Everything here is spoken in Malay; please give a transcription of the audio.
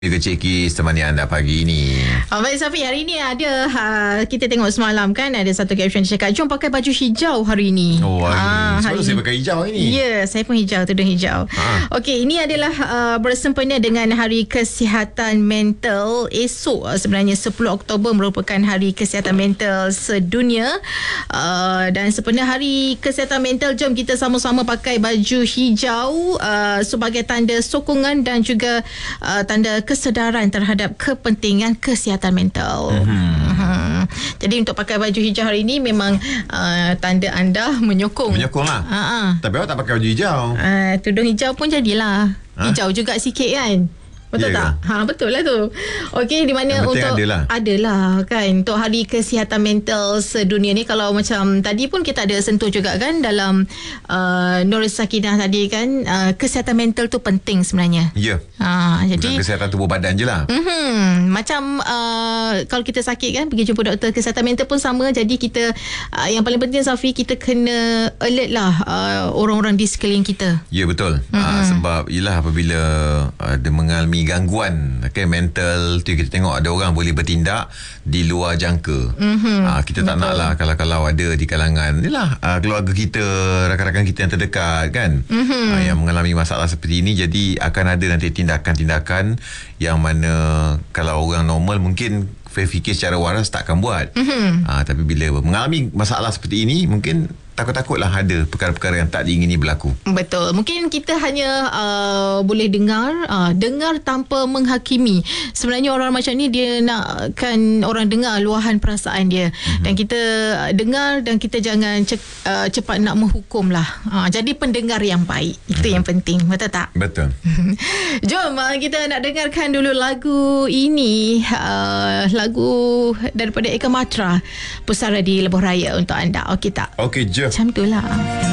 Cekis temani anda pagi ini. Baik Safi, hari ini ada kita tengok semalam kan ada satu caption cakap jom pakai baju hijau hari ini. Oh, hari ini. Saya pakai hijau ini. Ya, saya pun hijau, tudung hijau. Okey, ini adalah bersempena dengan Hari Kesihatan Mental. Esok sebenarnya 10 Oktober merupakan Hari Kesihatan Mental sedunia. Dan sempena Hari Kesihatan Mental, jom kita sama-sama pakai baju hijau sebagai tanda sokongan dan juga tanda kesedaran terhadap kepentingan kesihatan mental. Jadi untuk pakai baju hijau hari ini memang tanda anda menyokong. Menyokonglah. Tapi awak tak pakai baju hijau. Tudung hijau pun jadilah. Hijau juga sikit kan. Betul tak? Betul lah tu. Okey, di mana untuk adalah kan untuk Hari Kesihatan Mental sedunia ni, kalau macam tadi pun kita ada sentuh juga kan dalam Nur Sakinah tadi kan, kesihatan mental tu penting sebenarnya. Ya. Jadi bukan kesihatan tubuh badan je lah. Macam kalau kita sakit kan, pergi jumpa doktor kesihatan mental pun sama. Jadi kita yang paling penting Safi, kita kena alert lah orang-orang di sekeliling kita. Ya, betul. Sebab ialah apabila ada mengalami gangguan mental tu, kita tengok ada orang boleh bertindak di luar jangka. Kita tak nak lah kalau ada di kalangan inilah keluarga kita, rakan-rakan kita yang terdekat kan, yang mengalami masalah seperti ini. Jadi akan ada nanti tindakan-tindakan yang mana kalau orang normal mungkin fikir secara waras tak akan buat. Tapi bila mengalami masalah seperti ini, mungkin takut-takutlah ada perkara-perkara yang tak diingini berlaku. Betul. Mungkin kita hanya boleh dengar tanpa menghakimi. Sebenarnya orang macam ni dia nakkan orang dengar luahan perasaan dia. Dan kita dengar dan kita jangan cepat nak menghukum lah. Jadi pendengar yang baik. Itu yang penting. Betul tak? Betul. Jom kita nak dengarkan dulu lagu ini. Lagu daripada Eka Matra, Pusara di Lebuh Raya untuk anda. Okey tak? Okey je. Macam tu lah.